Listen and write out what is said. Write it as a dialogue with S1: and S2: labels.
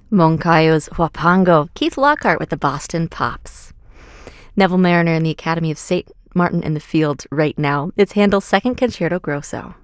S1: Moncayo's Huapango, Keith Lockhart with the Boston Pops. Neville Mariner in the Academy of St. Martin in the Fields right now. It's Handel's Second Concerto Grosso.